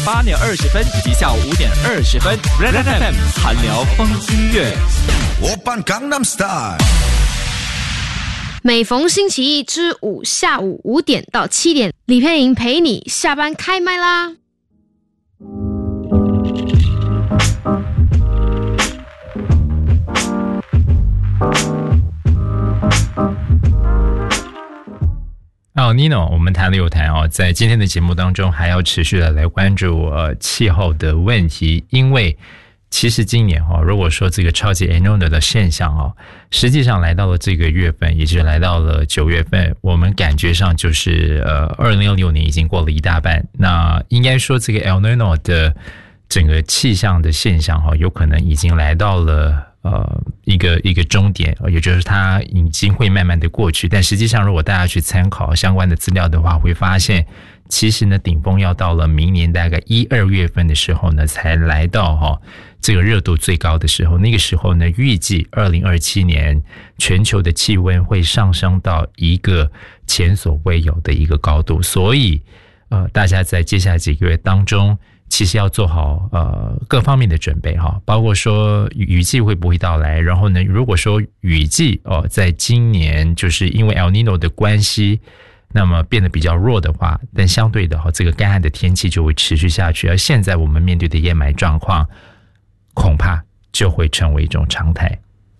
8点20分以及下午5点20分 Red FM 韩聊风音乐。 오빤 강남스타일。 每逢星期一至五下午5点到7点，李佩莹陪你下班开麦啦。 Nino， 我们谈了又谈在今天的节目当中还要持续的来关注气候的问题，因为其实今年如果说这个超级 El Niño 的现象实际上来到了这个月份，也就是来到了9月份，我们感觉上就是2066年已经过了一大半。那应该说这个 El Niño 的整个气象的现象有可能已经来到了一个终点，也就是它已经会慢慢的过去。但实际上如果大家去参考相关的资料的话，会发现其实呢顶峰要到了明年大概1、2月份的时候呢才来到这个热度最高的时候。那个时候呢预计2027年全球的气温会上升到一个前所未有的一个高度。所以大家在接下来几个月当中其实要做好各方面的准备包括说雨季会不会到来，然后呢如果说雨季在今年就是因为 El Niño 的关系那么变得比较弱的话，但相对的这个干旱的天气就会持续下去，而现在我们面对的掩埋状况恐怕就会成为一种常态。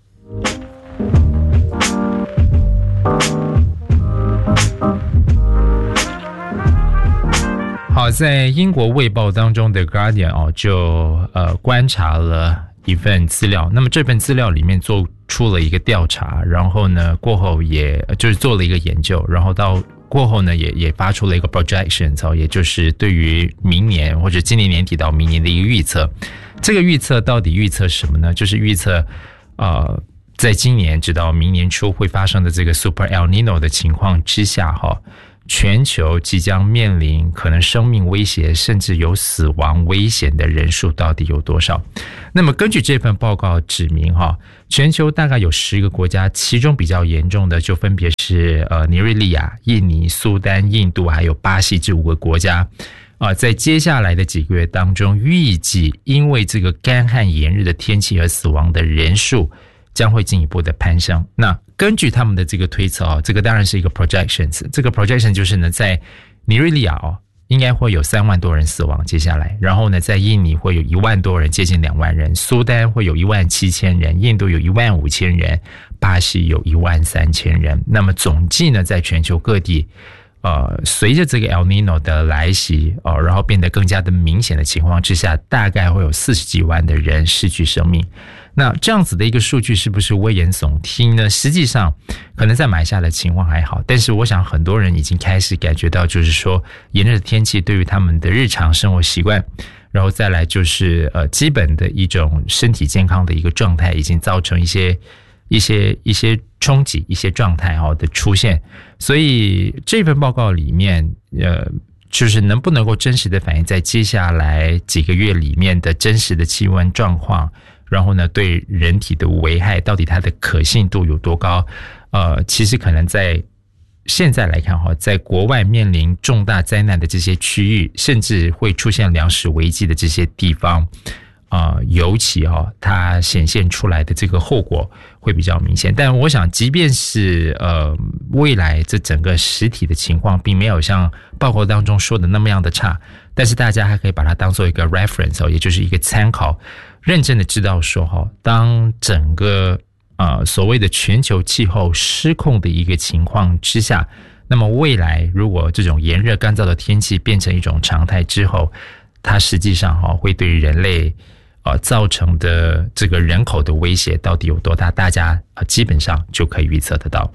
好，在英国卫报当中的 Guardian 就观察了一份资料，那么这份资料里面做出了一个调查，然后呢过后也就是做了一个研究，然后到过后呢也发出了一个 projection 也就是对于明年或者今年年底到明年的一个预测。这个预测到底预测什么呢？就是预测在今年直到明年初会发生的这个 Super El Niño 的情况之下全球即将面临可能生命威胁甚至有死亡危险的人数到底有多少。那么根据这份报告指明全球大概有10个国家，其中比较严重的就分别是尼日利亚、印尼、苏丹、印度还有巴西这5个国家在接下来的几个月当中，预计因为这个干旱炎热的天气而死亡的人数将会进一步的攀升。那根据他们的这个推测这个当然是一个 projections， 这个 projection 就是呢在尼日利亚应该会有3万多人死亡接下来，然后呢在印尼会有1万多人，接近2万人，苏丹会有17000人，印度有15000人，巴西有13000人。那么总计呢在全球各地随着这个 El Niño 的来袭然后变得更加的明显的情况之下，大概会有40几万的人失去生命。那这样子的一个数据是不是危言耸听呢？实际上可能在马来西亚的情况还好，但是我想很多人已经开始感觉到，就是说炎热的天气对于他们的日常生活习惯，然后再来就是基本的一种身体健康的一个状态已经造成一些冲击，一些状态的出现。所以这份报告里面就是能不能够真实的反映在接下来几个月里面的真实的气温状况，然后呢对人体的危害到底它的可信度有多高其实可能在现在来看在国外面临重大灾难的这些区域，甚至会出现粮食危机的这些地方尤其它显现出来的这个后果会比较明显。但我想即便是未来这整个实体的情况并没有像报告当中说的那么样的差，但是大家还可以把它当做一个 reference 也就是一个参考，认真的知道说当整个所谓的全球气候失控的一个情况之下，那么未来如果这种炎热干燥的天气变成一种常态之后，它实际上会对人类造成的这个人口的威胁到底有多大，大家基本上就可以预测得到。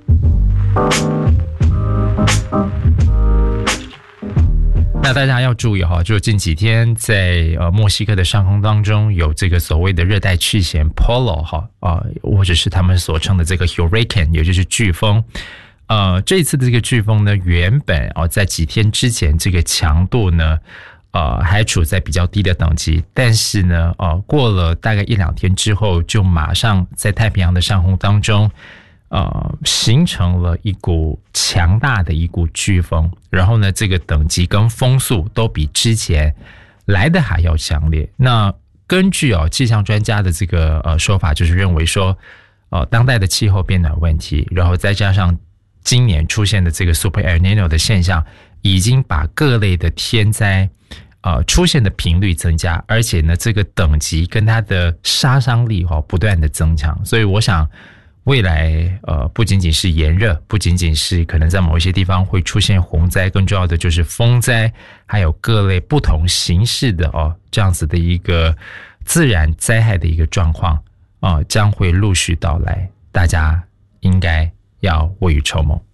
那大家要注意就近几天在墨西哥的上空当中有这个所谓的热带气旋 Polo 或者是他们所称的这个 Hurricane， 也就是飓风。这一次的这个飓风呢，原本在几天之前这个强度呢还处在比较低的等级，但是呢过了大概1-2天之后，就马上在太平洋的上空当中形成了一股强大的一股飓风，然后呢，这个等级跟风速都比之前来的还要强烈。那根据气象专家的这个说法，就是认为说，当代的气候变暖问题，然后再加上今年出现的这个 Super El Niño 的现象，已经把各类的天灾出现的频率增加，而且呢，这个等级跟它的杀伤力不断的增强。所以我想未来不仅仅是炎热，不仅仅是可能在某一些地方会出现洪灾，更重要的就是风灾，还有各类不同形式的这样子的一个自然灾害的一个状况将会陆续到来，大家应该要未雨绸缪。